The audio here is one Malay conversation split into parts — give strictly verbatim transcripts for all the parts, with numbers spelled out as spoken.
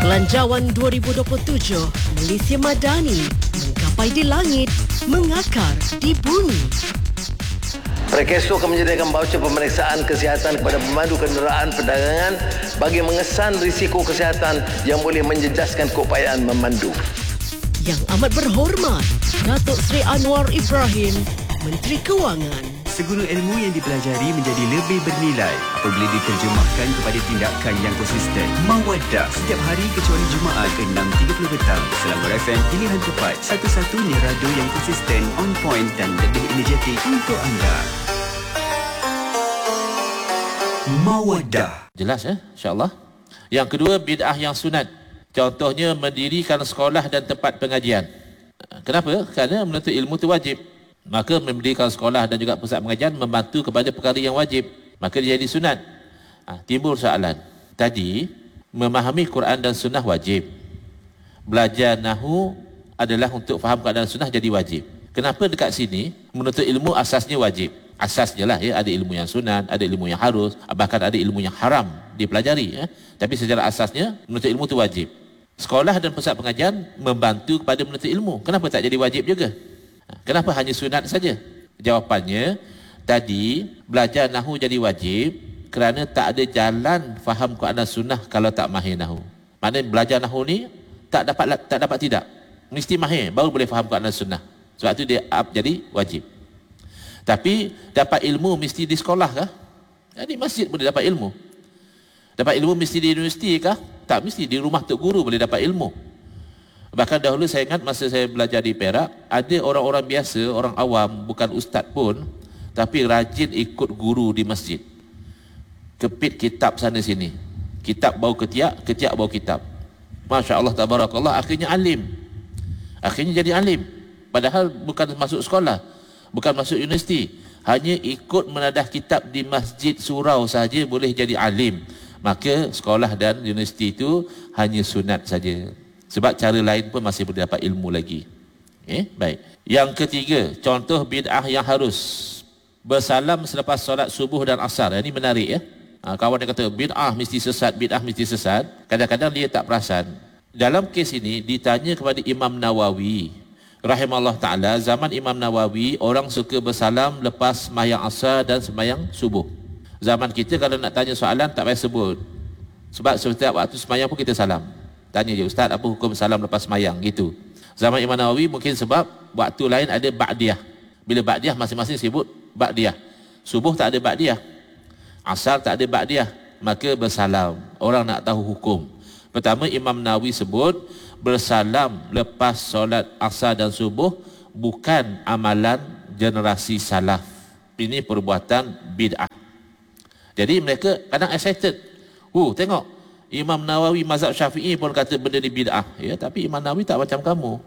Belanjawan dua ribu dua puluh tujuh, Malaysia Madani menggapai di langit, mengakar di bumi. Prekeso akan menyediakan voucher pemeriksaan kesihatan kepada pemandu kenderaan perdagangan bagi mengesan risiko kesihatan yang boleh menjejaskan keupayaan memandu. Yang amat berhormat, Datuk Seri Anwar Ibrahim, Menteri Kewangan. Segala ilmu yang dipelajari menjadi lebih bernilai apabila diterjemahkan kepada tindakan yang konsisten. Mawaddah setiap hari kecuali Jumaat enam tiga puluh petang. Selangor F M, pilihan tepat, satu-satunya radio yang konsisten, on point dan lebih energetik untuk anda. Mawaddah. Jelas ya, insya-Allah. Yang kedua, bid'ah yang sunat. Contohnya mendirikan sekolah dan tempat pengajian. Kenapa? Kerana menuntut ilmu itu wajib. Maka mendirikan sekolah dan juga pusat pengajian membantu kepada perkara yang wajib. Maka dia jadi sunat. Ha, timbul soalan. Tadi, memahami Quran dan sunnah wajib. Belajar nahu adalah untuk faham Quran dan sunnah jadi wajib. Kenapa dekat sini menuntut ilmu asasnya wajib? Asasnya lah ya, ada ilmu yang sunat, ada ilmu yang harus, bahkan ada ilmu yang haram dipelajari. Ya. Tapi secara asasnya menuntut ilmu itu wajib. Sekolah dan pusat pengajian membantu kepada menuntut ilmu. Kenapa tak jadi wajib juga? Kenapa hanya sunat saja? Jawapannya, tadi belajar nahu jadi wajib kerana tak ada jalan faham Quran dan sunnah kalau tak mahir nahu. Maknanya belajar nahu ni tak dapat tak dapat tidak. Mesti mahir baru boleh faham Quran dan sunnah. Sebab tu dia up jadi wajib. Tapi dapat ilmu mesti di sekolah kah? Di masjid boleh dapat ilmu. Dapat ilmu mesti di universiti kah? Tak mesti, di rumah tok guru boleh dapat ilmu. Bahkan dahulu saya ingat masa saya belajar di Perak, ada orang-orang biasa, orang awam, bukan ustaz pun, tapi rajin ikut guru di masjid. Kepit kitab sana sini. Kitab bau ketiak, ketiak bau kitab. Masya Allah, tabarakallah, akhirnya alim. Akhirnya jadi alim. Padahal bukan masuk sekolah, bukan masuk universiti. Hanya ikut menadah kitab di masjid surau saja boleh jadi alim. Maka sekolah dan universiti itu hanya sunat saja. Sebab cara lain pun masih boleh dapat ilmu lagi. Okay? Baik. Yang ketiga, contoh bid'ah yang harus. Bersalam selepas solat subuh dan asar. Ini menarik ya. Ha, kawan yang kata bid'ah mesti sesat, bid'ah mesti sesat. Kadang-kadang dia tak perasan. Dalam kes ini ditanya kepada Imam Nawawi. Rahimahullah ta'ala, zaman Imam Nawawi, orang suka bersalam lepas sembahyang asar dan sembahyang subuh. Zaman kita kalau nak tanya soalan tak payah sebut. Sebab setiap waktu sembahyang pun kita salam. Tanya je, Ustaz, apa hukum salam lepas semayang? Gitu. Zaman Imam Nawawi mungkin sebab waktu lain ada ba'diyah. Bila ba'diyah masing-masing sebut ba'diyah. Subuh tak ada ba'diyah. Asar tak ada ba'diyah. Maka bersalam. Orang nak tahu hukum. Pertama, Imam Nawawi sebut bersalam lepas solat asar dan subuh bukan amalan generasi salaf. Ini perbuatan bid'ah. Jadi mereka kadang excited. Oh, tengok. Imam Nawawi mazhab Syafi'i pun kata benda ni bid'ah. Ya, tapi Imam Nawawi tak macam kamu.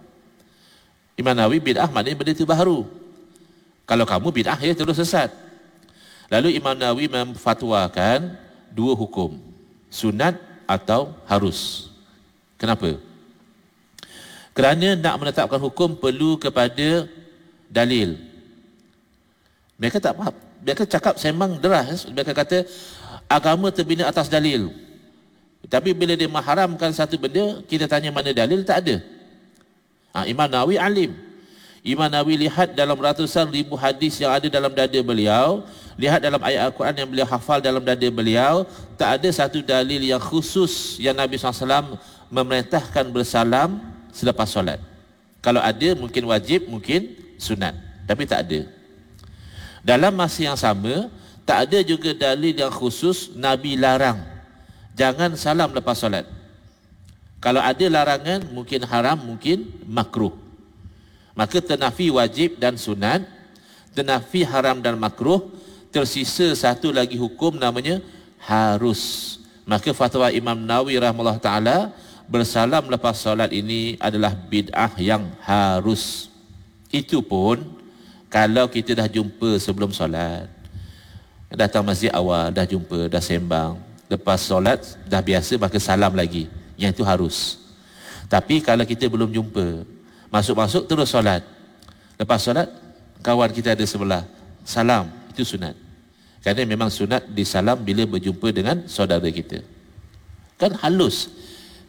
Imam Nawawi bid'ah maknanya benda itu baru. Kalau kamu bid'ah, ya terus sesat. Lalu Imam Nawawi memfatwakan dua hukum. Sunat atau harus. Kenapa? Kerana nak menetapkan hukum perlu kepada dalil. Mereka tak faham. Mereka cakap sembang deras. Mereka kata agama terbina atas dalil. Tapi bila dia mengharamkan satu benda, kita tanya mana dalil, tak ada. Ha, Imam Nawawi alim. Imam Nawawi lihat dalam ratusan ribu hadis yang ada dalam dada beliau, lihat dalam ayat Al-Quran yang beliau hafal dalam dada beliau, tak ada satu dalil yang khusus yang Nabi sallallahu alaihi wasallam memerintahkan bersalam selepas solat. Kalau ada, mungkin wajib, mungkin sunat. Tapi tak ada. Dalam masa yang sama, tak ada juga dalil yang khusus Nabi larang jangan salam lepas solat. Kalau ada larangan, mungkin haram, mungkin makruh. Maka ternafi wajib dan sunat, ternafi haram dan makruh, tersisa satu lagi hukum namanya harus. Maka fatwa Imam Nawawi rahimahullah ta'ala, bersalam lepas solat ini adalah bid'ah yang harus. Itu pun kalau kita dah jumpa sebelum solat. Datang masjid awal, dah jumpa, dah sembang. Lepas solat, dah biasa, maka salam lagi. Yang itu harus. Tapi kalau kita belum jumpa, masuk-masuk terus solat. Lepas solat, kawan kita ada sebelah. Salam, itu sunat. Kerana memang sunat disalam bila berjumpa dengan saudara kita. Kan halus.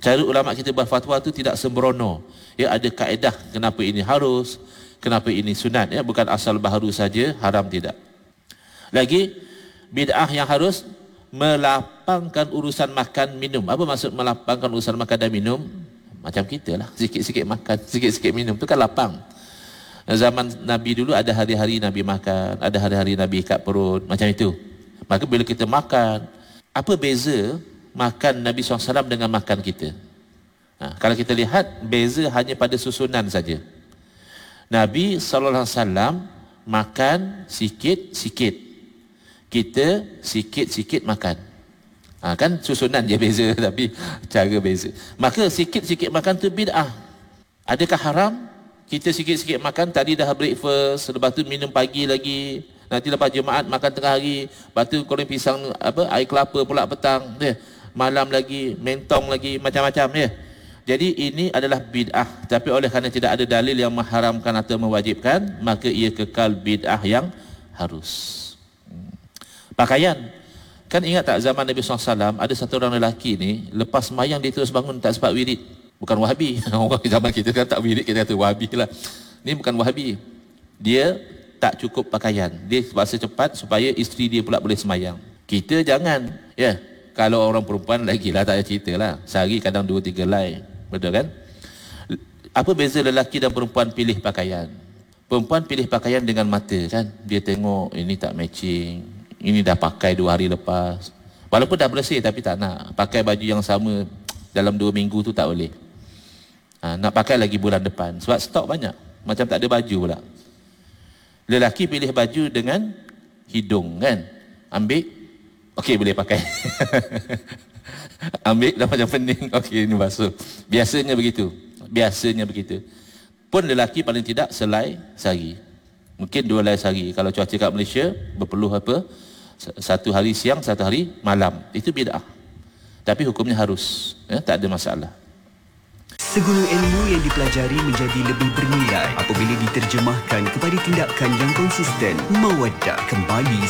Cara ulama kita berfatwa tu tidak sembrono. Ya, ada kaedah kenapa ini harus, kenapa ini sunat. Ya, bukan asal baharu saja, haram tidak. Lagi, bid'ah yang harus melapangkan urusan makan minum. Apa maksud melapangkan urusan makan dan minum? Macam kita lah, sikit-sikit makan, sikit-sikit minum. Itu kan lapang. Zaman Nabi dulu ada hari-hari Nabi makan, ada hari-hari Nabi ikat perut, macam itu. Maka bila kita makan, apa beza makan Nabi sallallahu alaihi wasallam dengan makan kita? Ha, kalau kita lihat, beza hanya pada susunan saja. Nabi sallallahu alaihi wasallam makan sikit-sikit. Kita sikit-sikit makan. Ha, kan susunan je beza, tapi cara beza. Maka sikit-sikit makan tu bid'ah. Adakah haram? Kita sikit-sikit makan, tadi dah breakfast, lepas tu minum pagi lagi, nanti lepas Jumaat makan tengah hari, lepas tu goreng pisang, apa, air kelapa pula petang, ya. Malam lagi, mentong lagi, macam-macam, ya. Jadi ini adalah bid'ah. Tapi oleh kerana tidak ada dalil yang mengharamkan atau mewajibkan, maka ia kekal bid'ah yang harus. Pakaian, kan ingat tak zaman Nabi sallallahu alaihi wasallam ada satu orang lelaki ni, lepas mayang dia terus bangun tak sempat wirid. Bukan Wahabi. Orang zaman kita kan tak wirid, kita kata Wahabi lah. Ni bukan Wahabi. Dia tak cukup pakaian. Dia bahasa cepat supaya isteri dia pula boleh semayang. Kita jangan. Ya, kalau orang perempuan lagi lah, tak ada cerita lah. Sehari kadang dua tiga lai. Betul kan? Apa beza lelaki dan perempuan pilih pakaian? Perempuan pilih pakaian dengan mata kan. Dia tengok ini tak matching, ini dah pakai dua hari lepas. Walaupun dah bersih tapi tak nak. Pakai baju yang sama dalam dua minggu tu tak boleh. Ha, nak pakai lagi bulan depan. Sebab stok banyak. Macam tak ada baju pula. Lelaki pilih baju dengan hidung kan. Ambil, okey boleh pakai. Ambil dah macam pening, okey ini basuh. Biasanya begitu. Biasanya begitu. Pun lelaki paling tidak selai sehari. Mungkin dua helai sehari. Kalau cuaca kat Malaysia berpeluh apa, satu hari siang, satu hari malam. Itu bid'ah. Tapi hukumnya harus. Ya, tak ada masalah. Segala ilmu yang dipelajari menjadi lebih bernilai apabila diterjemahkan kepada tindakan yang konsisten. Mawaddah kembali